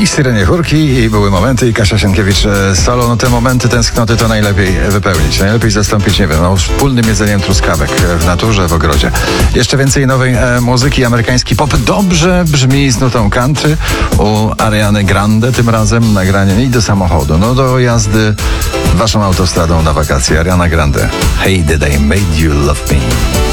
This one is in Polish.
I Syrenie Chórki, i były momenty, i Kasia Sienkiewicz solo. No te momenty tęsknoty to najlepiej wypełnić. Najlepiej zastąpić, nie wiem, wspólnym jedzeniem truskawek w naturze, w ogrodzie. Jeszcze więcej nowej muzyki. Amerykański pop dobrze brzmi z nutą country. U Ariany Grande tym razem nagranie i do samochodu. No do jazdy waszą autostradą na wakacje. Ariana Grande. Hey, did I made you love me?